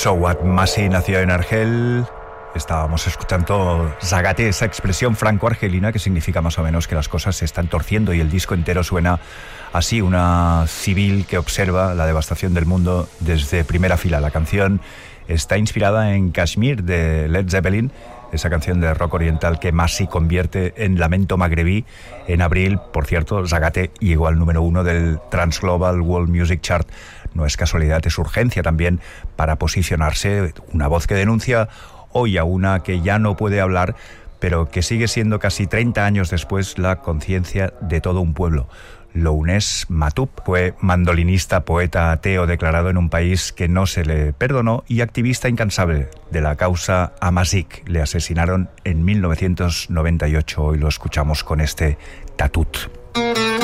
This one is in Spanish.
So What. Masi nació en Argel. Estábamos escuchando Zagate, esa expresión franco-argelina que significa más o menos que las cosas se están torciendo, y el disco entero suena así, una civil que observa la devastación del mundo desde primera fila. La canción está inspirada en Kashmir de Led Zeppelin, esa canción de rock oriental que Masi convierte en lamento magrebí. En abril, por cierto, Zagate llegó al número 1 del Trans Global World Music Chart. No es casualidad, es urgencia también para posicionarse. Una voz que denuncia hoy a una que ya no puede hablar, pero que sigue siendo casi 30 años después la conciencia de todo un pueblo. Lounès Matoub fue mandolinista, poeta ateo declarado en un país que no se le perdonó y activista incansable de la causa Amazic. Le asesinaron en 1998. Hoy lo escuchamos con este Tatut.